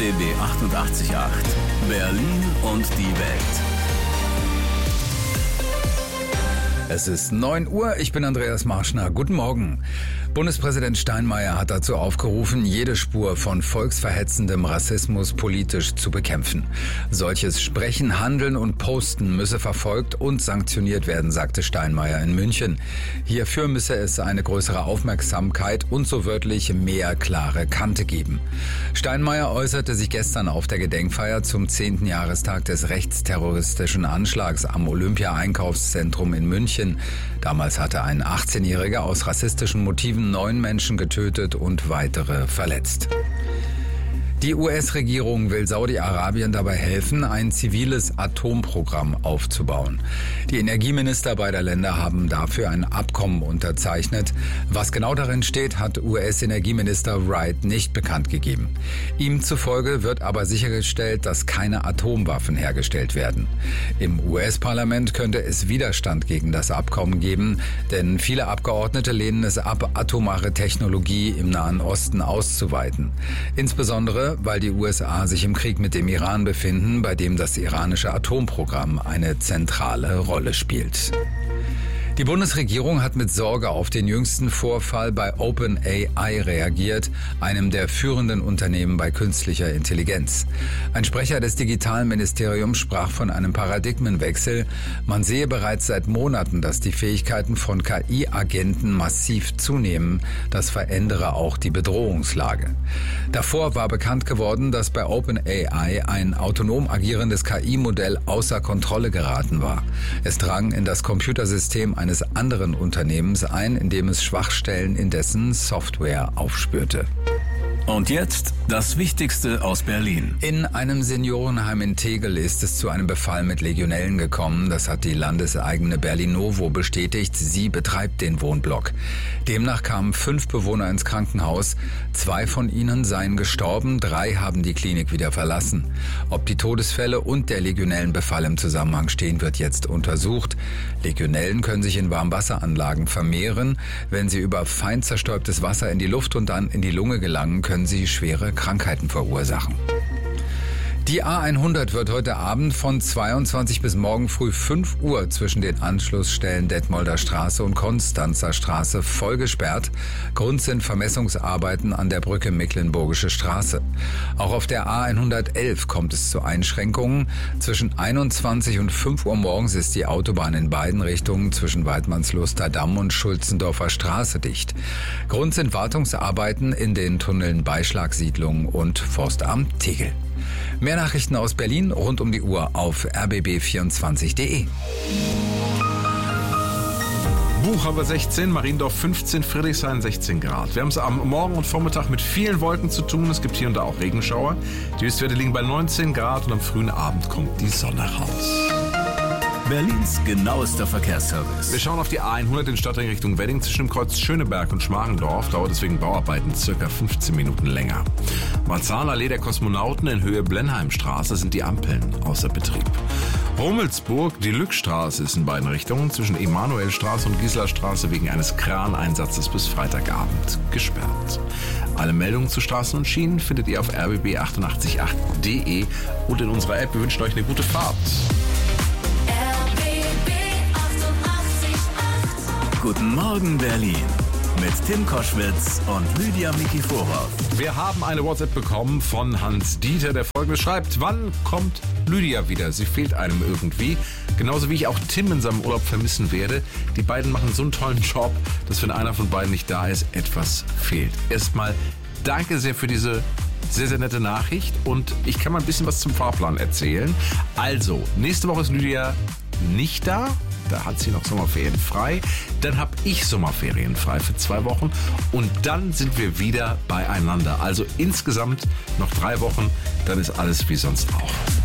RBB 88.8 Berlin und die Welt. Es ist 9 Uhr, ich bin Andreas Marschner. Guten Morgen. Bundespräsident Steinmeier hat dazu aufgerufen, jede Spur von volksverhetzendem Rassismus politisch zu bekämpfen. Solches Sprechen, Handeln und Posten müsse verfolgt und sanktioniert werden, sagte Steinmeier in München. Hierfür müsse es eine größere Aufmerksamkeit und so wörtlich mehr klare Kante geben. Steinmeier äußerte sich gestern auf der Gedenkfeier zum 10. Jahrestag des rechtsterroristischen Anschlags am Olympia-Einkaufszentrum in München. Damals hatte ein 18-Jähriger aus rassistischen Motiven 9 Menschen getötet und weitere verletzt. Die US-Regierung will Saudi-Arabien dabei helfen, ein ziviles Atomprogramm aufzubauen. Die Energieminister beider Länder haben dafür ein Abkommen unterzeichnet. Was genau darin steht, hat US-Energieminister Wright nicht bekannt gegeben. Ihm zufolge wird aber sichergestellt, dass keine Atomwaffen hergestellt werden. Im US-Parlament könnte es Widerstand gegen das Abkommen geben, denn viele Abgeordnete lehnen es ab, atomare Technologie im Nahen Osten auszuweiten. Insbesondere weil die USA sich im Krieg mit dem Iran befinden, bei dem das iranische Atomprogramm eine zentrale Rolle spielt. Die Bundesregierung hat mit Sorge auf den jüngsten Vorfall bei OpenAI reagiert, einem der führenden Unternehmen bei künstlicher Intelligenz. Ein Sprecher des Digitalministeriums sprach von einem Paradigmenwechsel. Man sehe bereits seit Monaten, dass die Fähigkeiten von KI-Agenten massiv zunehmen. Das verändere auch die Bedrohungslage. Davor war bekannt geworden, dass bei OpenAI ein autonom agierendes KI-Modell außer Kontrolle geraten war. Es drang in das Computersystem eines anderen Unternehmens ein, in dem es Schwachstellen in dessen Software aufspürte. Und jetzt das Wichtigste aus Berlin. In einem Seniorenheim in Tegel ist es zu einem Befall mit Legionellen gekommen. Das hat die landeseigene Berlinovo bestätigt. Sie betreibt den Wohnblock. Demnach kamen 5 Bewohner ins Krankenhaus. 2 von ihnen seien gestorben, 3 haben die Klinik wieder verlassen. Ob die Todesfälle und der Legionellenbefall im Zusammenhang stehen, wird jetzt untersucht. Legionellen können sich in Warmwasseranlagen vermehren. Wenn sie über fein zerstäubtes Wasser in die Luft und dann in die Lunge gelangen, können sie schwere Krankheiten verursachen. Die A100 wird heute Abend von 22 bis morgen früh 5 Uhr zwischen den Anschlussstellen Detmolder Straße und Konstanzer Straße voll gesperrt. Grund sind Vermessungsarbeiten an der Brücke Mecklenburgische Straße. Auch auf der A111 kommt es zu Einschränkungen. Zwischen 21 und 5 Uhr morgens ist die Autobahn in beiden Richtungen zwischen Weidmannsluster Damm und Schulzendorfer Straße dicht. Grund sind Wartungsarbeiten in den Tunneln Beischlagsiedlung und Forstamt Tegel. Mehr Nachrichten aus Berlin rund um die Uhr auf rbb24.de. Buchhaber 16, Mariendorf 15, Friedrichshain 16 Grad. Wir haben es am Morgen und Vormittag mit vielen Wolken zu tun. Es gibt hier und da auch Regenschauer. Die Höchstwerte liegen bei 19 Grad und am frühen Abend kommt die Sonne raus. Berlins genauester Verkehrsservice. Wir schauen auf die A100 in Stadtring Richtung Wedding zwischen dem Kreuz Schöneberg und Schmargendorf. Dauert deswegen Bauarbeiten circa 15 Minuten länger. Marzahn-Allee der Kosmonauten in Höhe Blenheimstraße sind die Ampeln außer Betrieb. Rummelsburg, die Lückstraße ist in beiden Richtungen zwischen Emanuelstraße und Giselastraße wegen eines Kraneinsatzes bis Freitagabend gesperrt. Alle Meldungen zu Straßen und Schienen findet ihr auf rbb888.de und in unserer App. Wir wünschen euch eine gute Fahrt. Guten Morgen Berlin mit Tim Koschwitz und Lydia Mikiforov. Wir haben eine WhatsApp bekommen von Hans-Dieter, der Folgendes schreibt: Wann kommt Lydia wieder? Sie fehlt einem irgendwie. Genauso wie ich auch Tim in seinem Urlaub vermissen werde. Die beiden machen so einen tollen Job, dass wenn einer von beiden nicht da ist, etwas fehlt. Erstmal danke sehr für diese sehr, sehr nette Nachricht und ich kann mal ein bisschen was zum Fahrplan erzählen. Also, nächste Woche ist Lydia nicht da. Da hat sie noch Sommerferien frei. Dann habe ich Sommerferien frei für 2 Wochen. Und dann sind wir wieder beieinander. Also insgesamt noch 3 Wochen. Dann ist alles wie sonst auch.